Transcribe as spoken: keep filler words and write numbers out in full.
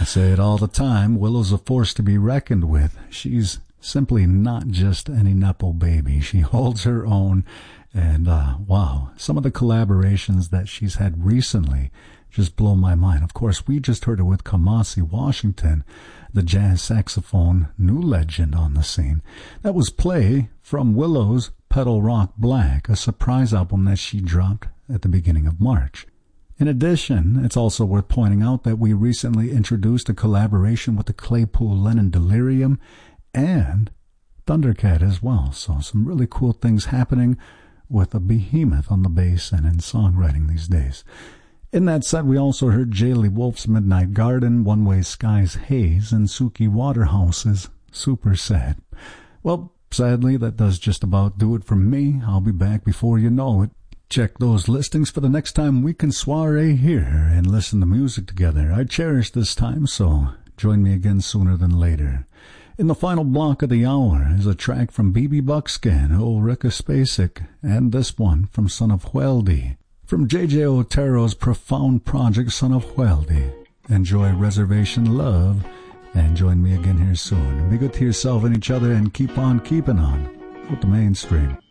I say it all the time, Willow's a force to be reckoned with. She's simply not just any Nepo baby. She holds her own, and uh, wow, some of the collaborations that she's had recently just blow my mind. Of course, we just heard her with Kamasi Washington, the jazz saxophone new legend on the scene. That was Play from Willow's Pedal Rock Black, a surprise album that she dropped at the beginning of March. In addition, it's also worth pointing out that we recently introduced a collaboration with the Claypool Lennon Delirium and Thundercat as well. So some really cool things happening with a behemoth on the bass and in songwriting these days. In that set, we also heard Jaylee Wolf's Midnight Garden, One Way Sky's Haze, and Suki Waterhouse's Super Sad. Well, sadly, that does just about do it for me. I'll be back before you know it. Check those listings for the next time we can soiree here and listen to music together. I cherish this time, so join me again sooner than later. In the final block of the hour is a track from B B Buckskin, Ulrika Spacek, and this one from Son of Hueldy. From J J Otero's profound project, Son of Hueldy. Enjoy Reservation Love, and join me again here soon. Be good to yourself and each other, and keep on keeping on with the mainstream.